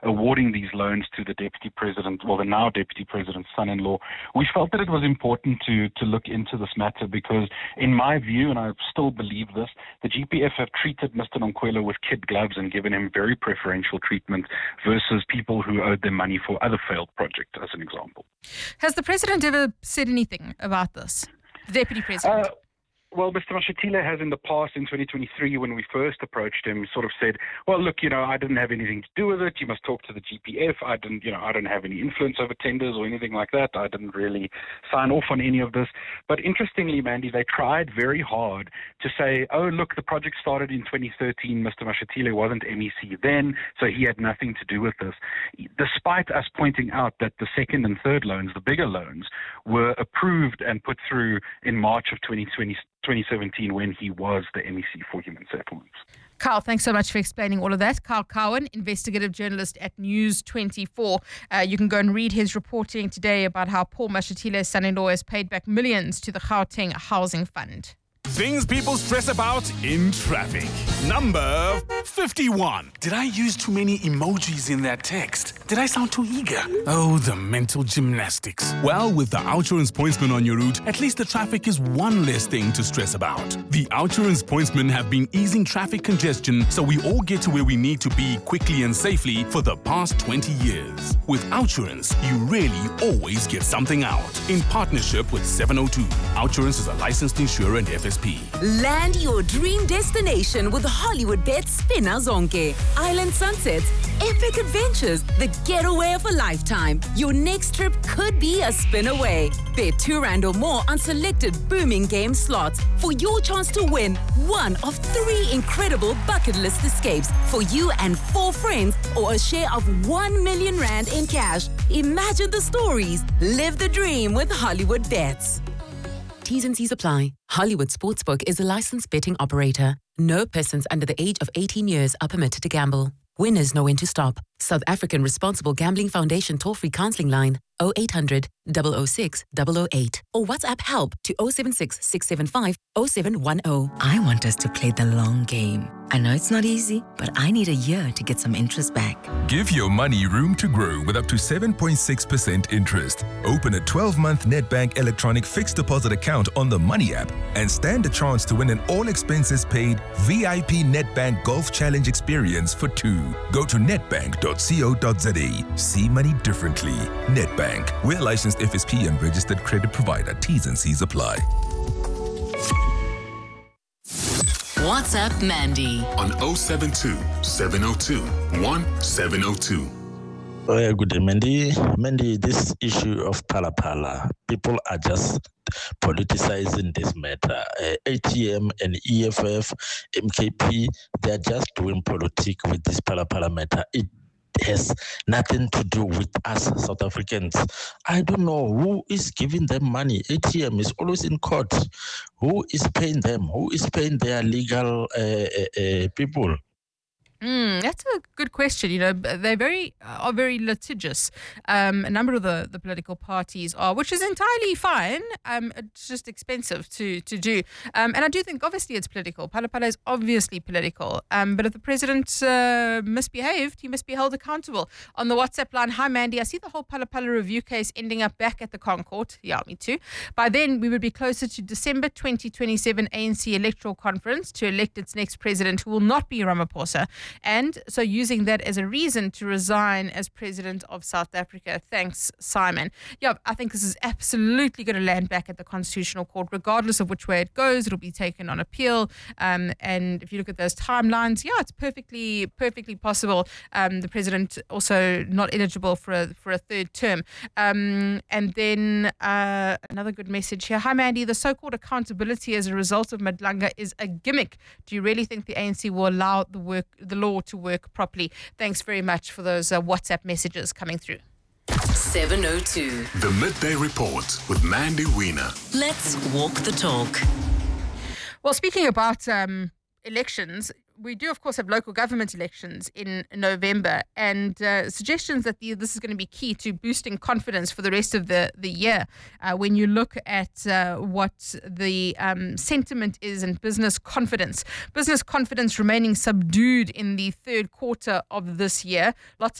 awarding these loans to the Deputy President, well, the now Deputy President's son-in-law, we felt that it was important to look into this matter because, in my view, and I still believe this, the GPF have treated Mr. Nonkwela with kid gloves and given him very preferential treatment versus people who owed them money for other failed projects, as an example. Has the President ever said anything about this? The Deputy President? Well, Mr. Mashatile has in the past, in 2023, when we first approached him, sort of said, well, look, I didn't have anything to do with it. You must talk to the GPF. I don't have any influence over tenders or anything like that. I didn't really sign off on any of this. But interestingly, Mandy, they tried very hard to say, oh, look, the project started in 2013. Mr. Mashatile wasn't MEC then, so he had nothing to do with this. Despite us pointing out that the second and third loans, the bigger loans, were approved and put through in March of 2017 when he was the MEC for Human Settlements. Carl, thanks so much for explaining all of that. Carl Cowan, investigative journalist at News 24. You can go and read his reporting today about how Paul Mashatile's son-in-law has paid back millions to the Gauteng Housing Fund. Things people stress about in traffic. Number 51. Did I use too many emojis in that text? Did I sound too eager? Oh, the mental gymnastics. Well, with the Outsurance Pointsman on your route, at least the traffic is one less thing to stress about. The Outsurance Pointsmen have been easing traffic congestion so we all get to where we need to be quickly and safely for the past 20 years. With Outsurance, you really always get something out. In partnership with 702, Outsurance is a licensed insurer and FSP. Land your dream destination with Hollywood Bets Spinner Zonke. Island sunsets, epic adventures, the getaway of a lifetime. Your next trip could be a spin away. Bet R2 or more on selected booming game slots for your chance to win one of 3 incredible bucket list escapes for you and 4 friends, or a share of 1 million rand in cash. Imagine the stories. Live the dream with Hollywood Bets. T's and C's apply. Hollywood Sportsbook is a licensed betting operator. No persons under the age of 18 years are permitted to gamble. Winners know when to stop. South African Responsible Gambling Foundation toll-free counseling line 0800 006 008 or WhatsApp help to 076 675 0710. I want us to play the long game. I know it's not easy, but I need a year to get some interest back. Give your money room to grow with up to 7.6% interest. Open a 12-month Nedbank electronic fixed deposit account on the Money app and stand a chance to win an all-expenses-paid VIP Nedbank Golf Challenge experience for 2. Go to nedbank.co.za. See money differently. Nedbank. We're licensed FSP and registered credit provider. T's and C's apply. WhatsApp Mandy On 072 702 1702. Good day, Mandy. Mandy, this issue of Phala Phala, people are just politicizing this matter. ATM and EFF, MKP, they're just doing politics with this Phala Phala matter. It has nothing to do with us South Africans. I don't know who is giving them money. ATM is always in court. Who is paying them? Who is paying their legal people? That's a good question. They are very litigious. A number of the political parties are, which is entirely fine. It's just expensive to do. And I do think, obviously, it's political. Phala Phala is obviously political. But if the president misbehaved, he must be held accountable. On the WhatsApp line, hi, Mandy, I see the whole Phala Phala review case ending up back at the Concourt. Yeah, me too. By then, we would be closer to December 2027 ANC electoral conference to elect its next president, who will not be Ramaphosa. And so using that as a reason to resign as president of South Africa. Thanks, Simon. Yeah, I think this is absolutely going to land back at the Constitutional Court, regardless of which way it goes. It'll be taken on appeal. And if you look at those timelines, yeah, it's perfectly possible. The president also not eligible for a third term. And then another good message here. Hi, Mandy. The so-called accountability as a result of Madlanga is a gimmick. Do you really think the ANC will allow the law to work properly? Thanks very much for those WhatsApp messages coming through. 702. The Midday Report with Mandy Wiener. Let's walk the talk. Well, speaking about elections, we do, of course, have local government elections in November, and suggestions that this is going to be key to boosting confidence for the rest of the year. When you look at what the sentiment is in business confidence remaining subdued in the third quarter of this year. Lots